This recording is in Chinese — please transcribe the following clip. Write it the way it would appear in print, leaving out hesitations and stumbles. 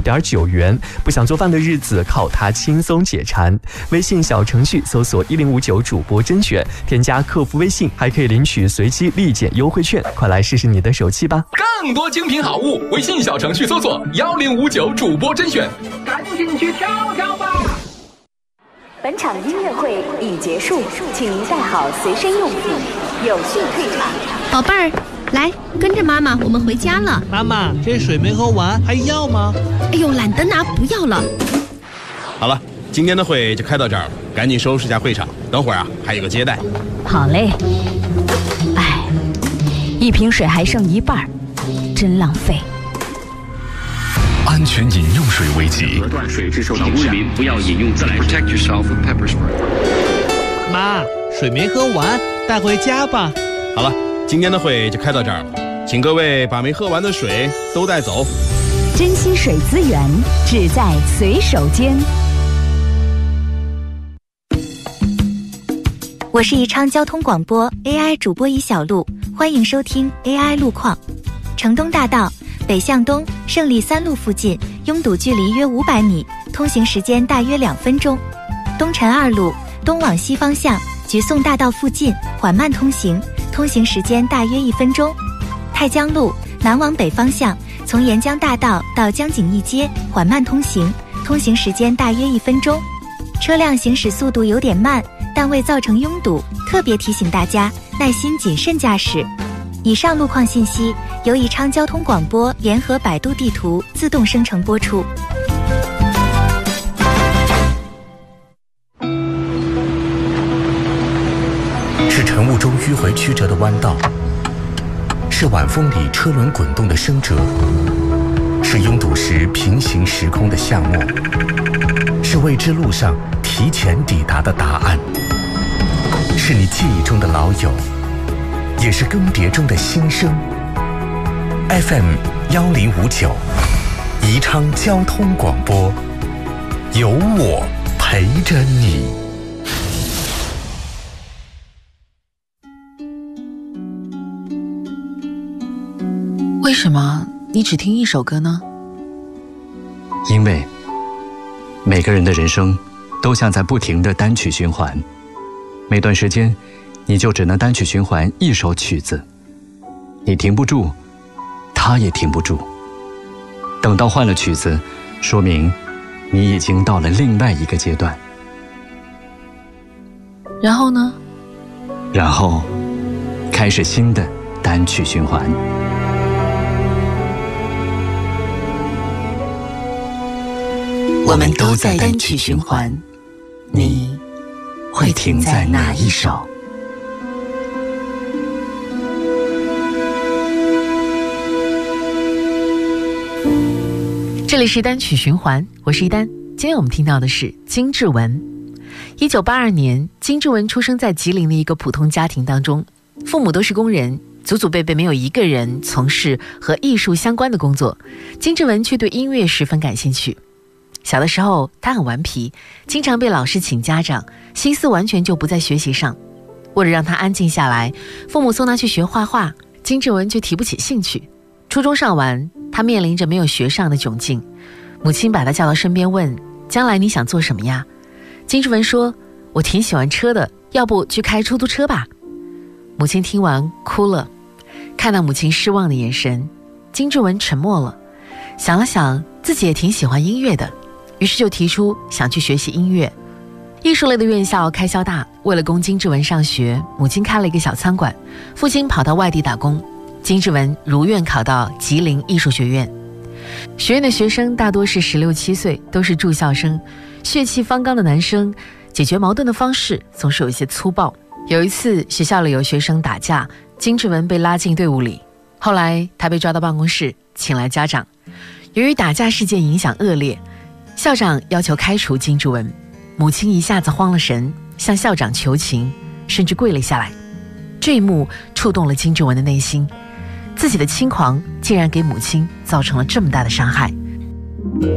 5.9元，不想做饭的日子靠它轻松解馋。微信小程序搜索1059主播甄选，添加客服微信，还可以领取随机立减优惠券，快来试试你的手气吧！ 更多精品好物，微信小程序搜索1059主播甄选，赶紧去挑挑吧！ 本场音乐会已结束，请您带好随身用品，有序退场。 宝贝儿，来跟着妈妈，我们回家了。 妈妈，这水没喝完，还要吗？ 哎呦，懒得拿，不要了。 好了，今天的会就开到这儿了，赶紧收拾一下会场，等会儿还有个接待。 好嘞。哎，一瓶水还剩一半，真浪费。 安全饮用水危机， 断水质受到污染，市民不要饮用自来水。Protect yourself with pepper spray。 妈，水没喝完，带回家吧。 好了，今天的会就开到这儿了，请各位把没喝完的水都带走。 珍惜水资源，只在随手间。 我是宜昌交通广播 AI 主播宜小璐，欢迎收听 AI 路况。城东大道北向东胜利3路附近拥堵距离约500米，通行时间大约2分钟。东辰2路东往西方向橘颂大道附近缓慢通行，通行时间大约1分钟。太江路南往北方向从沿江大道到江景义街缓慢通行，通行时间大约1分钟。车辆行驶速度有点慢，但未造成拥堵，特别提醒大家耐心谨慎驾驶。以上路况信息由宜昌交通广播联合百度地图自动生成播出。 是晨雾中迂回曲折的弯道，是晚风里车轮滚动的声折，是拥堵时平行时空的巷陌，是未知路上提前抵达的答案，是你记忆中的老友，也是更迭中的新生。FM 1059，宜昌交通广播，有我陪着你。 为什么你只听一首歌呢？ 因为每个人的人生都像在不停的单曲循环，每段时间你就只能单曲循环一首曲子，你停不住，他也停不住。等到换了曲子，说明你已经到了另外一个阶段。 然后呢？ 然后开始新的单曲循环。 我们都在单曲循环，你会停在哪一首？这里是单曲循环，我是一丹。今天我们听到的是金志文。1982年，金志文出生在吉林的一个普通家庭当中，父母都是工人，祖祖辈辈没有一个人从事和艺术相关的工作，金志文却对音乐十分感兴趣。小的时候他很顽皮，经常被老师请家长，心思完全就不在学习上。为了让他安静下来，父母送他去学画画，金志文却提不起兴趣。初中上完，他面临着没有学上的窘境，母亲把他叫到身边问，将来你想做什么呀？金志文说，我挺喜欢车的，要不去开出租车吧。母亲听完哭了，看到母亲失望的眼神，金志文沉默了，想了想自己也挺喜欢音乐的，于是就提出想去学习音乐。艺术类的院校开销大，为了供金志文上学，母亲开了一个小餐馆，父亲跑到外地打工，金志文如愿考到吉林艺术学院。学院的学生大多是16、17岁，都是住校生，血气方刚的男生，解决矛盾的方式总是有一些粗暴。有一次学校里有学生打架，金志文被拉进队伍里，后来他被抓到办公室，请来家长。由于打架事件影响恶劣，校长要求开除金志文，母亲一下子慌了神，向校长求情，甚至跪了下来。这一幕触动了金志文的内心，自己的轻狂竟然给母亲造成了这么大的伤害。